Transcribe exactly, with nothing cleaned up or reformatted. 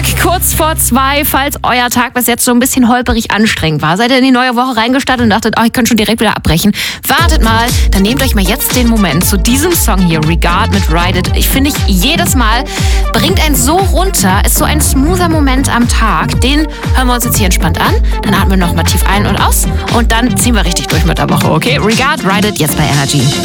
kurz vor zwei, falls euer Tag bis jetzt so ein bisschen holperig anstrengend war. Seid ihr in die neue Woche reingestartet und dachtet, oh, ich könnte schon direkt wieder abbrechen. Wartet mal, dann nehmt euch mal jetzt den Moment zu diesem Song hier, Regard mit Ride It. Ich finde, ich jedes Mal bringt einen so runter, ist so ein smoother Moment am Tag. Den hören wir uns jetzt hier entspannt an. Dann atmen wir nochmal tief ein und aus und dann ziehen wir richtig durch mit der Woche, okay? Regard, Ride It, jetzt bei Energy.